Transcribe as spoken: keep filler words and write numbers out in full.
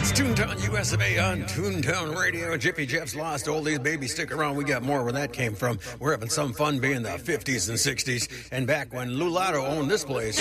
It's Toontown U S of A on Toontown Radio. Jiffy Jeff's Lost Oldies. Baby, stick around. We got more where that came from. We're having some fun being the fifties and sixties. And back when Lulato owned this place.